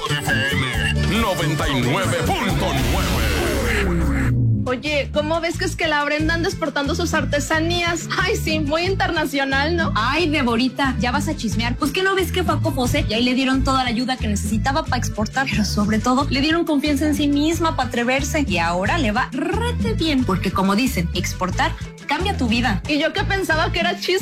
FM 99.9. Oye, ¿cómo ves que es que la Brenda anda exportando sus artesanías? Ay, sí, muy internacional, ¿no? Ay, Deborita, ya vas a chismear. Pues que no ves que Paco José y ahí le dieron toda la ayuda que necesitaba para exportar, pero sobre todo le dieron confianza en sí misma para atreverse y ahora le va rete bien, porque como dicen, exportar cambia tu vida. Y yo que pensaba que era chisme.